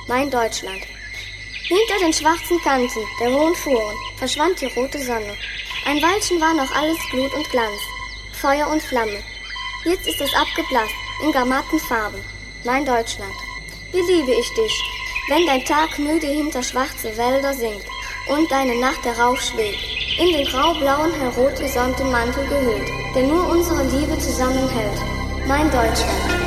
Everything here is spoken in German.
mein Deutschland. Hinter den schwarzen Kanten der hohen Fuhren verschwand die rote Sonne. Ein Weilchen war noch alles Glut und Glanz, Feuer und Flamme. Jetzt ist es abgeblasst in gar matten Farben, mein Deutschland. Wie liebe ich dich, wenn dein Tag müde hinter schwarze Wälder sinkt und deine Nacht darauf schwebt, in den grau-blauen, hellrot gesonnten Mantel gehüllt, der nur unsere Liebe zusammenhält, mein Deutschland.